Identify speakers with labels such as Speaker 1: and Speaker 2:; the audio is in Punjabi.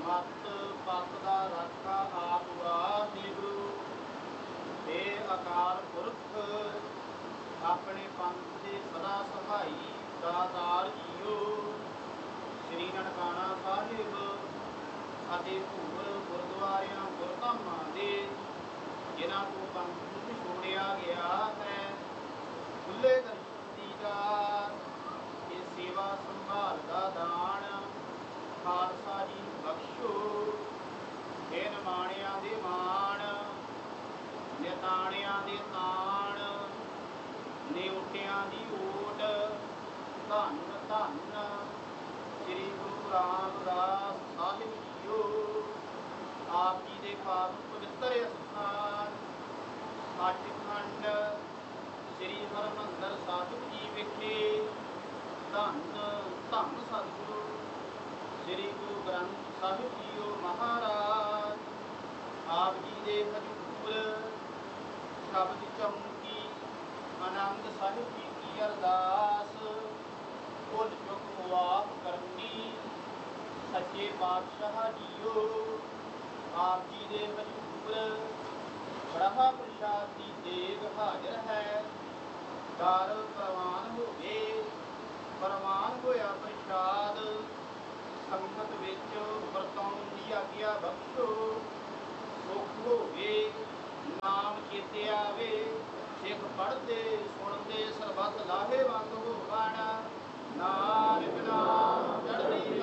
Speaker 1: ਮਤ ਪਤ ਦਾ ਰਾਖਾ ਆਪ ਵਾਹਿਗੁਰੂ। हे ਅਕਾਲ ਪੁਰਖ ਆਪਣੇ ਪੰਥ ਦੇ ਸਦਾ ਸਹਾਈ ਦਾਤਾਰ ਜੀਓ। ਸ੍ਰੀ ਨਨਕਾਣਾ ਸਾਹਿਬ ਅਤੇ ਭੂਰ ਗੁਰਦੁਆਰਿਆਂ ਗੁਰਧਾਮਾਂ ਦੇ ਜਿਨ੍ਹਾਂ ਤੋਂ ਪੰਥ ਨੂੰ ਵਿਛੋੜਿਆ ਗਿਆ ਹੈ, ਖੁੱਲੇ ਦਰਸ਼ਨ ਦੀਦਾਰ, ਇਹ ਸੇਵਾ ਸੰਭਾਲ ਦਾ ਦਾਨ ਖਾਲਸਾ ਜੀ ਬਖਸ਼ੋ। ਇਹ ਨਿਮਾਣਿਆਂ ਦੇ ਮਾਣ, ਨਿਤਾਣਿਆਂ ਦੇ ਤਾਣ, ਨਿਉਟਿਆਂ ਦੀ ਓਟ, ਧੰਨ ਧੰਨ ਸ੍ਰੀ ਗੁਰੂ ਰਾਮਦਾਸ ਸਾਹਿਬ ਜੀਓ। ਆਪ ਜੀ ਦੇ ਪਾਵਨ ਪਵਿੱਤਰ ਅਸਥਾਨ ਸੱਚਖੰਡ ਸ੍ਰੀ ਹਰਿਮੰਦਰ ਸਾਹਿਬ ਜੀ ਵਿਖੇ ਧੰਨ ਧੰਨ ਸਤਿਗੁਰੂ ਸ੍ਰੀ ਗੁਰੂ ਗ੍ਰੰਥ ਸਾਹਿਬ ਜੀਓ ਮਹਾਰਾਜ ਆਪ ਜੀ ਦੇ ਹਜ਼ੂਰ ਸ਼ਬਦ ਚੌਂਕੀ ਆਨੰਦ ਸਾਹਿਬ ਜੀ ਕੀ ਅਰਦਾਸ ਭੁੱਲ ਚੁੱਕ ਮੁਆਫ ਕਰਨੀ। ਸੱਚੇ ਪਾਤਸ਼ਾਹ ਜੀਓ ਆਪ ਜੀ ਦੇ ਹਜ਼ੂਰ ਬ੍ਰਹਮਾ ਪ੍ਰਸ਼ਾਦ ਦੀ ਦੇਗ ਹਾਜ਼ਰ ਹੈ। ਦਰ ਪ੍ਰਵਾਨ ਹੋਵੇ, ਪ੍ਰਵਾਨ ਹੋਇਆ ਪ੍ਰਸ਼ਾਦ ਸੰਗਤ ਵਿੱਚ ਵਰਤਾਉਣ ਦੀ ਆਗਿਆ ਬਖਸ਼ੋ। ਸੁਖ ਹੋਵੇ, ਨਾਮ ਚੇਤੇ ਆਵੇ, ਸਿੱਖ ਪੜ੍ਹਦੇ ਸੁਣਦੇ ਸਰਬੱਤ ਲਾਹੇਵੰਦ ਹੋਵਣ। ਨਾਨਕ ਨਾਮ ਚੜ੍ਹਦੀ